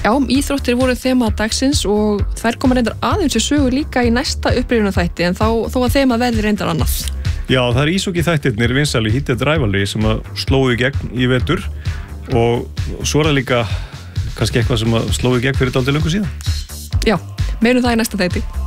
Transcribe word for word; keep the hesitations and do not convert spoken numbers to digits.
Já, íþróttir voru þema dagsins og þær koma reyndar aðeins í sögu líka í næsta upprifjunarþætti en þá, þó að þema verði reyndar annað. Já, það er íshokkí þættirnir vinsælu Heated Rivalry sem að slóu í gegn í vetur og svo er það líka kannski eitthvað sem að slóu í gegn fyrir dálítið löngu síðan. Já, meinum það í næsta þætti.